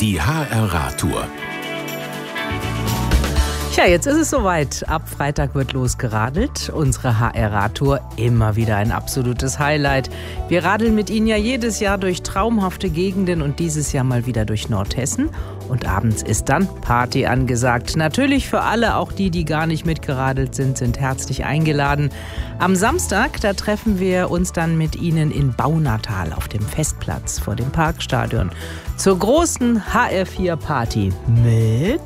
Die HR-Radtour. Tja, jetzt ist es soweit. Ab Freitag wird losgeradelt. Unsere HR-Radtour, immer wieder ein absolutes Highlight. Wir radeln mit Ihnen ja jedes Jahr durch traumhafte Gegenden und dieses Jahr mal wieder durch Nordhessen. Und abends ist dann Party angesagt. Natürlich für alle, auch die, die gar nicht mitgeradelt sind herzlich eingeladen. Am Samstag, da treffen wir uns dann mit Ihnen in Baunatal auf dem Festplatz vor dem Parkstadion zur großen HR4-Party mit